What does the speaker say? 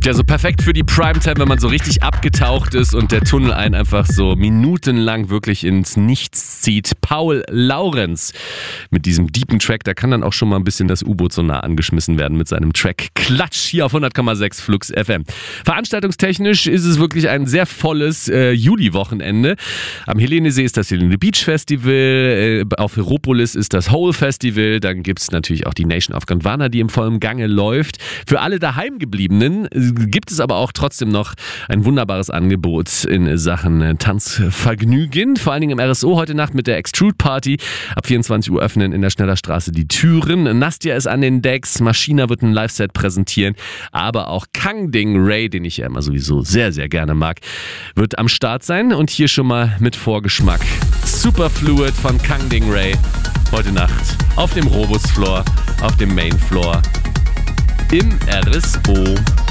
Ja, so perfekt für die Primetime, wenn man so richtig abgetaucht ist und der Tunnel einen einfach so minutenlang wirklich ins Nichts zieht. Paul Laurenz mit diesem deepen Track, da kann dann auch schon mal ein bisschen das U-Boot so nah angeschmissen werden mit seinem Track Klatsch hier auf 100,6 Flux FM. Veranstaltungstechnisch ist es wirklich ein sehr volles Juli-Wochenende. Am Helenesee ist das Helene Beach Festival, auf Heropolis ist das Hole Festival, dann gibt es natürlich auch die Nation of Gondwana, die im vollen Gange läuft. Für alle Daheimgebliebenen gibt es aber auch trotzdem noch ein wunderbares Angebot in Sachen Tanzvergnügen. Vor allen Dingen im RSO heute Nacht mit der Extrude Party. Ab 24 Uhr öffnen in der Schnellerstraße die Türen. Nastia ist an den Decks, Maschina wird ein Live-Set präsentieren, aber auch Kang Ding Ray, den ich ja immer sowieso sehr, sehr gerne mag, wird am Start sein. Und hier schon mal mit Vorgeschmack. Superfluid von Kang Ding Ray. Heute Nacht auf dem Robus Floor, auf dem Main Floor im RSO.